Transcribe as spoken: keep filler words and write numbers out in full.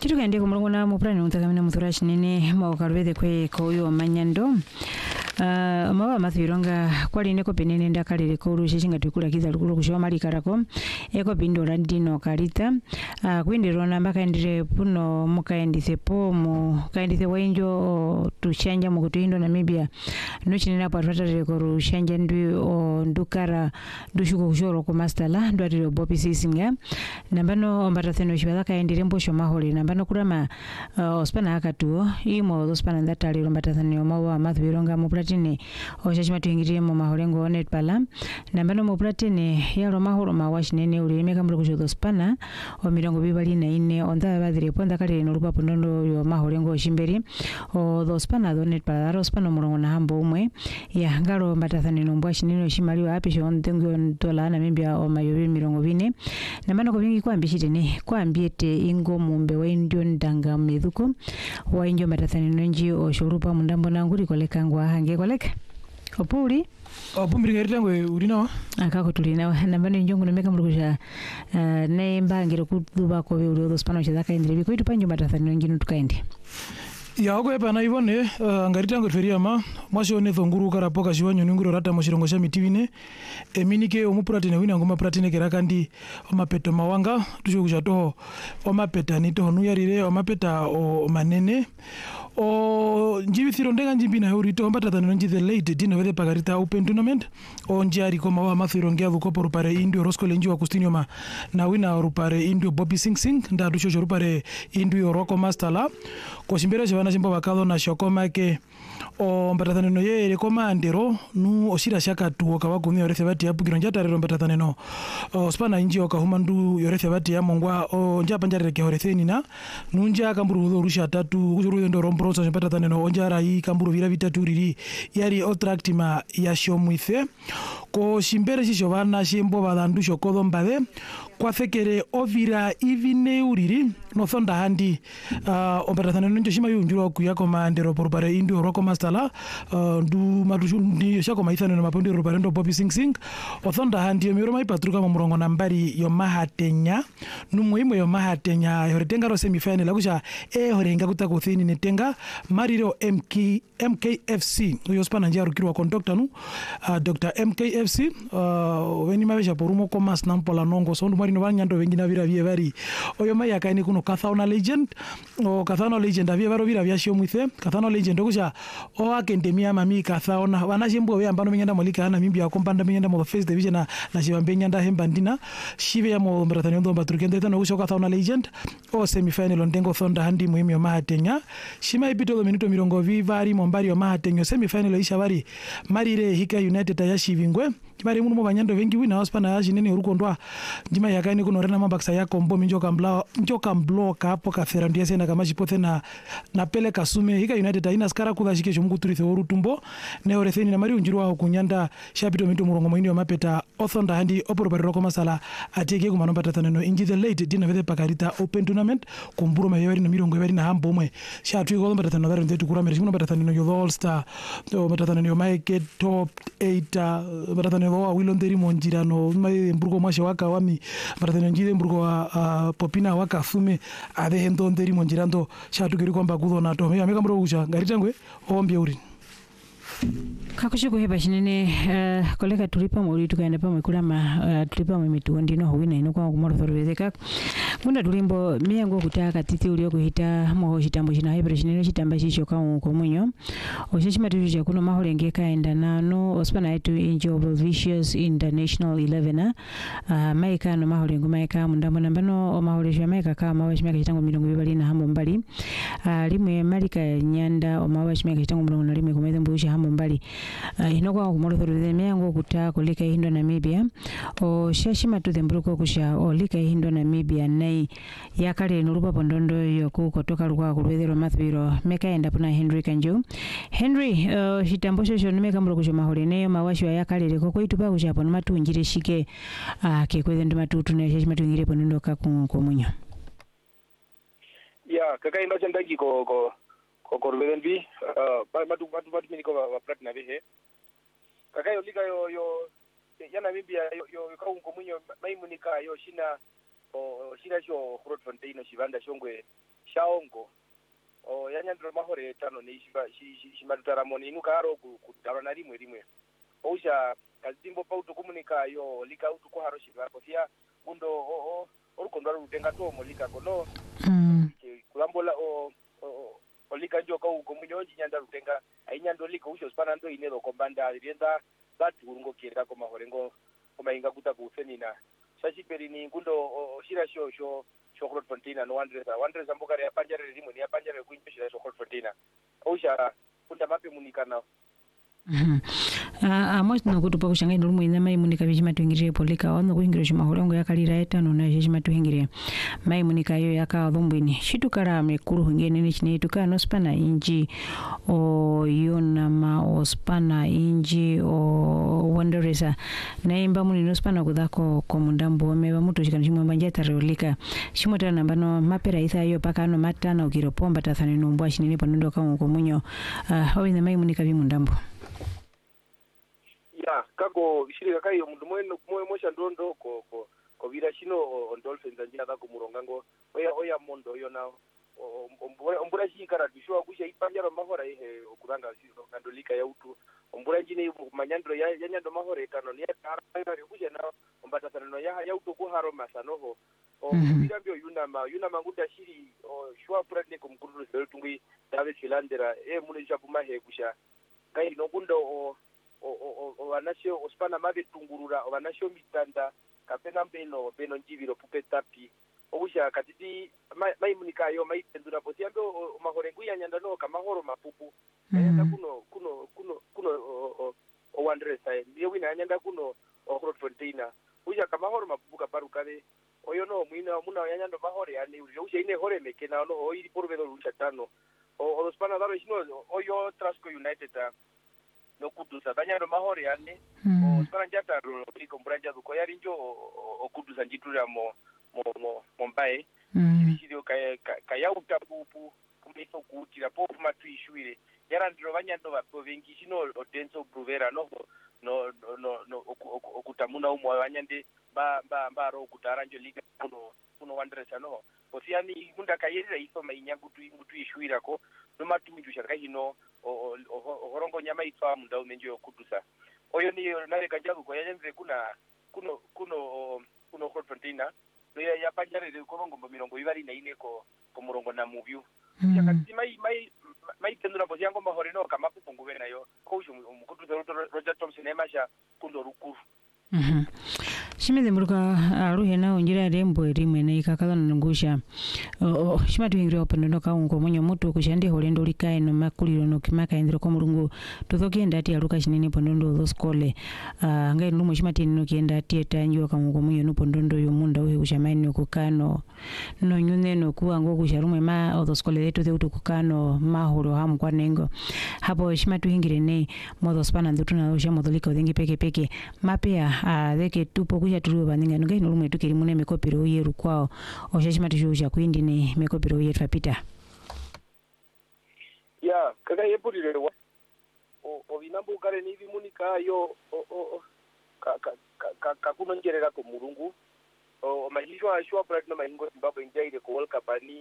Chitukaende kumulongona mu plan untakamina muthura chinene mwa ukarwethe kwe koyo manyando. Uh, mawa mathironga kwali neko penene ndakalere koru shishinga tukula kiza lukulu kushowa mali karako eko pindo randino karita uh, kwindiro namba kaendire puno mukaendise po mu kaendise wainjo tushanja mu kutuindo Namibia nuchinena patwatare koru shanja ndu o ndukara ndushuko kushoro ko mastala ndwatire bopi sisinga nambano ombatatheno shibala kaendire mbosho mahole nambano kurama uh, ospana akatuo imo ospana ndatale ombatatheno mawa mathironga mu platine oshashima tuingiriye mu maholengo net pala nambano mu platine yalo mahoro mawashinene ulimeka mulo kusho spana o mirongo bibali na ine onda badire ponda kale no rupa ponondo yo maholengo shimberi o do spana do net pala ro spana murongo na hambo umwe ya ngalo mbatathane no mbwashinene shimali wa apisho ondengo dola na membia o mayobe mirongo bine nambano ko bingi kwa ambishitene kwa ambiete ingo mumbe wa indio ndanga medhuko wa indio mbatathane nonji o shorupa mundambo nanguri kolekangwa hange koleka opuli opumbiri ngeritangwe urinawa akako tulinawa nambano njongo nomeka mulukusha uh, ne mbangiro kuduba ko uri odo spano chazaka indire biko itu panjo mbatathane ngino tukaende ya oko epa na ivone uh, ngaritango feriama mwasho ne thonguru karapoka shiwanyo ninguro rata mochirongo sha mitivine eminike omupratine wina ngoma pratine kerakandi omapeto mawanga tusho kuchato omapeta nito nuyarire omapeta o manene o njibithiro ndenga njimbina heurito ombatatano nji the late dino vede pagarita open tournament o njari koma wa mathiro ngya dhukopo rupare indio roskole nji wa kustinyo na wina rupare indio Bobby Sing Sing nda dusho rupare indio roko mastala ko shimbera shivana shimbo bakalo na shokoma ke o mbatatano no ye koma ndero nu oshira shaka tuo kawagumi yorethe bati ya bugiro njata rero mbatatano no o spana inji o kahumandu yorethe bati ya mongwa o njapa njare ke horetheni na nunja kamburu rusha tatu kujuru ndo rombrosa mbatatano no onjara yi kamburu vira vitatu riri yari otractima ya shomwithe ko shimbere shisho bana shimbo badandu shokodo mbade kwafekere ovira ivine uriri no thonda handi uh, ombatatano njo shima yunjuro kuyako mandero porpare indio roko mastala uh, ndu madushu ndi shako maithano no mapondi rupare ndo Bobby Sing Sing othonda handi yo miro maipatruka mu murongo nambari yo mahatenya numuimo yo mahatenya yoretenga ro semifinal akusha e horenga kutako thini netenga mariro M K M K F C yo spana njaru kirwa conductor nu uh, Doctor M K F C uh, weni mabesha porumo komas nampola nongo so ndu marino banyando wengina vira vie vari oyo mai akaini kuno Kathaona legend o Kathaona legend avie varo vira vya shomwithe Kathaona legend okusha o akendemia mami Kathaona wanashimbo we ambano mengenda molika na mimbi akompanda mengenda mo first division na na shibambenya nda hembandina shive ya mo mbaratani ndo mbaturukende tano okusha Kathaona legend o semifinal ondengo thonda handi muhimi yo mahatenya shima ipito do minuto mirongo vivari mombari yo mahatenyo semifinal isha vari marire hika United ya shivingwe kibari muno banyando vengi wina hospana ya jinene uruko ndwa njima yakaini kuno rena mabaksa ya kombo minjoka mbla njoka mbloka hapo kafera ndiye sena kama chipothe na na pele kasume hika United ina skara kula shike chungu turithe orutumbo ne oretheni na mari unjirwa kunyanda shapito minto murongo mwini wa mapeta othonda handi oporobari roko masala atike ku manomba tataneno inji the late dina vede pakarita open tournament kumburo mayori na mirongo yari na hambo mwe shatu ko nomba tataneno dare ndetu kura mere shimo tataneno yo all star to tataneno yo maike top eight tataneno wa wilonderi monjirano mai mburgo mwashe waka wami tataneno njide mburgo wa uh, popina waka fume ade hendo nderi monjirando shatu kiri kwamba kudona to me ameka mburo usha ngaritangwe ombye uri kakushiko heba shinene uh, koleka tulipa muri tukaenda pamwe kulama uh, tulipa mu mitundi no huina ino kwa kumoro thorezeka munda tulimbo miyango kutaka titi ulio kuhita mo shitambo shina heba shinene shitamba shisho ka ko munyo oshishima tuje kuno mahorenge kaenda nano ospana yetu Angel Vicious International eleven uh, maika no mahorengo maika mundambo nambano o mahoresho maika kama washimaka chitango mirongo bibali na hamo mbali uh, limwe malika nyanda o mawashimaka chitango mirongo na limwe kumeze mbusha hamo mbali uh, inokwa kumorothorethe miyango kuta kulika hindo Namibia o shashima tuthembruko kusha o lika hindo Namibia nei yakale nurupa pondondo yoku kutoka lukwa kulwethero mathwiro mekaenda puna Henry Kanjo Henry uh, shitambosho sho nimeka mbro kusho mahore neyo mawashi wa yakale leko ko itupa kusha pona matunjire shike uh, kekwethe ndo matutu ne shashima tuingire pondondo ka ku munyo ya kaka ndo chandagi ko ko ko ko lwenbi uh matu matu matu miniko wa platina behe kaka yo liga yo yo ya Namibia yo yo ka unko munyo maimunika yo shina o shina sho Grootfontein shivanda shongwe shaongo o yanyandro mahore tano ni shiba shimatutara moni inukaro kudalana rimwe rimwe ousha kazimbo pauto komunika yo lika utu ko haro shiba kofia undo o orukondo rutenga to molika kono mm kulambola o olika njoka uko munyonji nyanda rutenga ainyando liko usho spana ndo inero kombanda rienda batu urungo kireka ko mahore ngo komainga kuta kufenina shashiperi ni ngundo shira sho sho chocolate fontina no wandresa wandresa mbokare ya panjare rimwe ya panjare kuimbishira chocolate fontina osha kunda mape munikana mhm a a mos no kutupa kushanga ndo rumwe mai munika bishima tuingire polika ono kuingira shima horongo yakalira etano na shima tuingire mai munika yo yaka dhombwini shitukara mekuru ngene ni chine tukano spana inji o yona ma o spana inji o wandresa naimba muni no spana kudako komundambo meba muto shikana shimwe mbanja tarolika shimo tana nambano mapera isa yo paka no matana ukiropomba tathani numbwa shinini panondo kama komunyo hawi na mai munika bimundambo ya kako shirika kayo mundu mweno mwe mosha ndondo ko ko ko vira shino on dolphins anjia kako murongango oya oya mondo yo na ombura shikara bishwa kusha ipanjaro mahora ehe okuranga sino ngandolika ya utu ombura jine manyandro ya nyando mahore kano ni ara kusha na ombata sana ya ya utu ko haro masanoho o vira mbio yuna ma yuna manguda shiri o shwa pradne kumkuru seltungui David Filandera e mune japuma he kusha kai no gundo o o o o wanasho ospana mabe tungurura o wanasho mitanda kapena mbeno beno njiviro pupe tapi obusha katiti mai munika yo mai tendura potiando mahorengu ya nyanda no kamahoro mapupu nyanda kuno kuno kuno kuno o o wandresa ndiye wina nyanda kuno o hot fontaina usha kamahoro mapupu kaparukale oyo no mwina muna nyanda mahore yani usha ine hore mekena no o iri porvedo usha tano o ospana daro shino oyo Trasco United no kudusa tanyaro mahore yani o spana jata ro iko mbranja ko yari njo o kudusa njitura mo mo mo mombae shiriyo kaya kaya utapupu kumeso kutira pofu matuishwire yara ndiro vanyando vapo vengi shino odenso bruvera no no no no okutamuna umwe vanyande ba ba ba ro kutara njo liga kuno kuno wandresa no osiani kunda kayerera iso mainyangu tu mutu ishwira ko no matunju shaka hino horongo nyama itwa munda umenjo kudusa oyo ni nare kanjagu ko yanze kuna kuno kuno kuno hot fontaina no ya ya panjare de ko ngombo mirongo ibari na ine ko ko murongo na muvyu yakati mai mai mai tendura bozi yango mahore no kama kupungu bena yo ko usho mukudusa Roger Thompson emasha kundo rukuru mhm shimeze muruka aruhe na onjira rembo rimwe na ikakala nungusha o shimatu ingiro pano ka ungo monyo mutu kushande holendo likae no makuliro no kimaka indiro ko mulungu tuzokenda ati aruka shinene pondondo zo skole ngai numo shimati no kienda ati tanjwa ka ungo monyo no pondondo yo munda uhe kushamani no kukano no nyune no kuango kusharumwe ma ozo skole letu ze utukukano mahoro hamu kwa nengo hapo shimatu ingire ne modo spana ndutuna usha modo lika udingi peke peke mapea a deke tupo kuja tuluo baninga ngai no rumwe tukiri mune mekopiro yeru kwao oshashima tishuja kuindi ni mekopiro yetu apita ya kaga yepurire wa o o binambu kare ni bimunika yo o o ka ka ka ka kunongerera ko murungu o majishwa shwa platinum ingo Zimbabwe njaire ko World Cup ani